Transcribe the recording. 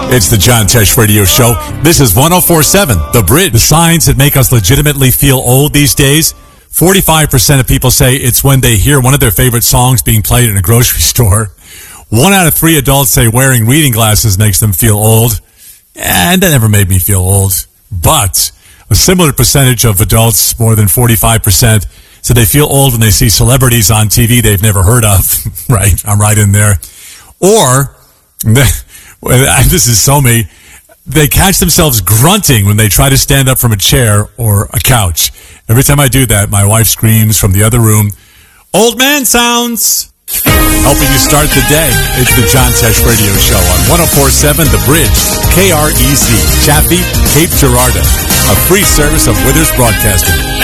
It's the John Tesh Radio Show. This is 104.7, The Bridge. The signs that make us legitimately feel old these days, 45% of people say it's when they hear one of their favorite songs being played in a grocery store. 1 out of 3 adults say wearing reading glasses makes them feel old. And that never made me feel old. But a similar percentage of adults, more than 45%, so they feel old when they see celebrities on TV they've never heard of. Right? I'm right in there. Or, this is so me, they catch themselves grunting when they try to stand up from a chair or a couch. Every time I do that, my wife screams from the other room, "Old man sounds!" Helping you start the day. It's the John Tesh Radio Show on 104.7 The Bridge, KREZ, Chaffee, Cape Girardeau. A free service of Withers Broadcasting.